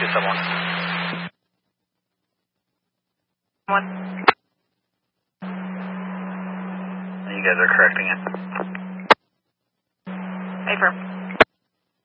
271. One. You guys are correcting it. Affirm.